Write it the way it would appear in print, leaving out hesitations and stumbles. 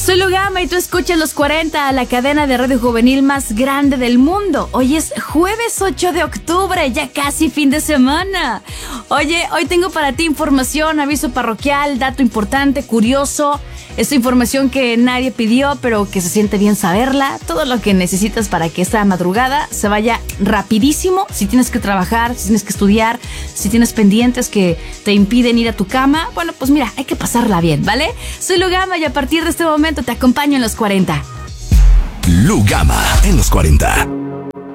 Soy Lugama y tú escuchas Los 40, la cadena de radio juvenil más grande del mundo. Hoy es jueves 8 de octubre, ya casi fin de semana. Oye, hoy tengo para ti información, aviso parroquial, dato importante, curioso. Esta información que nadie pidió, pero que se siente bien saberla. Todo lo que necesitas para que esta madrugada se vaya rapidísimo. Si tienes que trabajar, si tienes que estudiar, si tienes pendientes que te impiden ir a tu cama, bueno, pues mira, hay que pasarla bien, ¿vale? Soy Lugama y a partir de este momento te acompaño en Los 40. Lugama en Los 40.